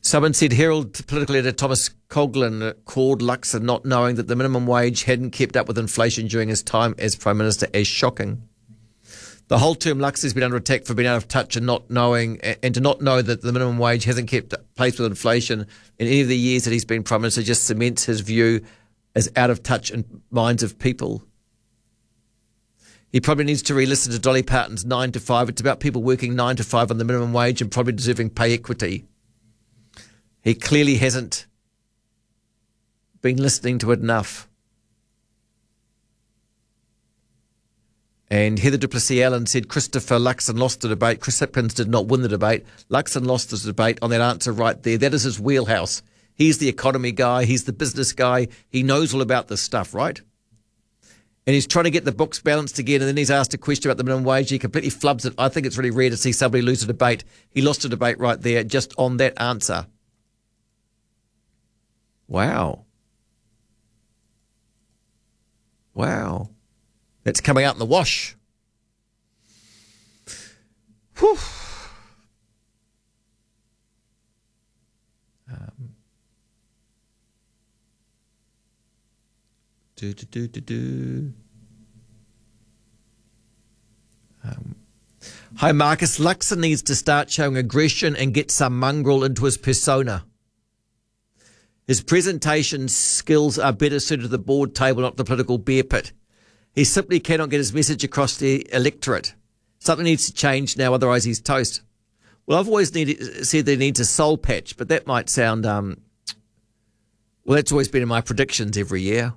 Someone said Herald political editor Thomas Coughlan called Luxon not knowing that the minimum wage hadn't kept up with inflation during his time as Prime Minister as shocking. The whole term Luxon has been under attack for being out of touch and not knowing, and to not know that the minimum wage hasn't kept pace with inflation in any of the years that he's been Prime Minister just cements his view as out of touch in minds of people. He probably needs to re-listen to Dolly Parton's 9 to 5. It's about people working 9 to 5 on the minimum wage and probably deserving pay equity. He clearly hasn't been listening to it enough. And Heather Duplessis-Allen said Christopher Luxon lost the debate. Chris Hipkins did not win the debate. Luxon lost the debate on that answer right there. That is his wheelhouse. He's the economy guy. He's the business guy. He knows all about this stuff, right? And he's trying to get the books balanced again, and then he's asked a question about the minimum wage. He completely flubs it. I think it's really rare to see somebody lose a debate. He lost a debate right there just on that answer. Wow. Wow. That's coming out in the wash. Whew. Hi, Marcus. Luxon needs to start showing aggression and get some mongrel into his persona. His presentation skills are better suited to the board table, not the political bear pit. He simply cannot get his message across the electorate. Something needs to change now, otherwise he's toast. Well, I've always said that he needs a soul patch, but that might sound... well, that's always been in my predictions every year.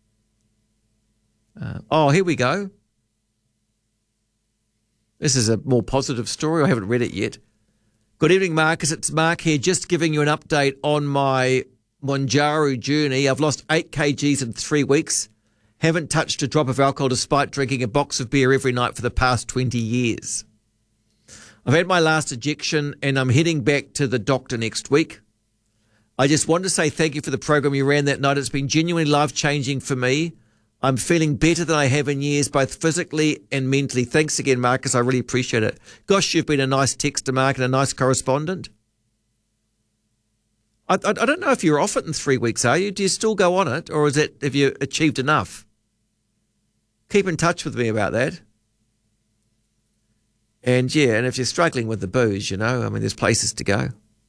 Here we go. This is a more positive story. I haven't read it yet. Good evening, Marcus. It's Mark here, just giving you an update on my Monjaru journey. I've lost 8 kgs in 3 weeks. Haven't touched a drop of alcohol despite drinking a box of beer every night for the past 20 years. I've had my last injection and I'm heading back to the doctor next week. I just wanted to say thank you for the program you ran that night. It's been genuinely life-changing for me. I'm feeling better than I have in years, both physically and mentally. Thanks again, Marcus. I really appreciate it. Gosh, you've been a nice texter, Mark, and a nice correspondent. I don't know if you're off it in 3 weeks, are you? Do you still go on it, or have you achieved enough? Keep in touch with me about that. And if you're struggling with the booze, there's places to go.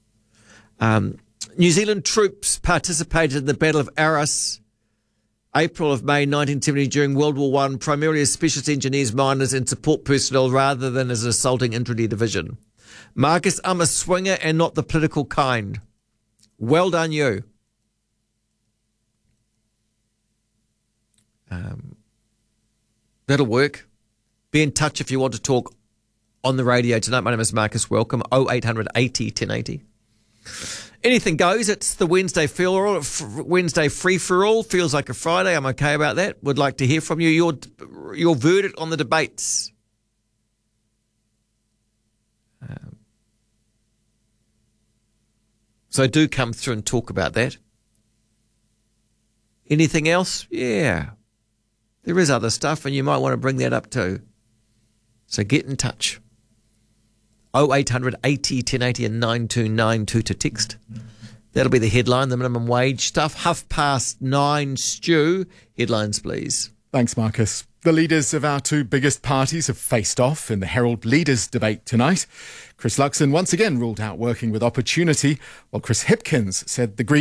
New Zealand troops participated in the Battle of Arras, April of May 1970 during World War I, primarily as specialist engineers, miners and support personnel rather than as an assaulting infantry division. Marcus, I'm a swinger and not the political kind. Well done, you. That'll work. Be in touch if you want to talk on the radio tonight. My name is Marcus. Welcome. 0800 80 1080. Anything goes. It's the Wednesday Wednesday free for all. Feels like a Friday. I'm okay about that. Would like to hear from you. Your verdict on the debates. So do come through and talk about that. Anything else? Yeah. There is other stuff and you might want to bring that up too. So get in touch. 0800 80 1080 and 9292 to text. That'll be the headline, the minimum wage stuff. 9:30, Stu. Headlines, please. Thanks, Marcus. The leaders of our 2 biggest parties have faced off in the Herald Leaders debate tonight. Chris Luxon once again ruled out working with Opportunity, while Chris Hipkins said the Green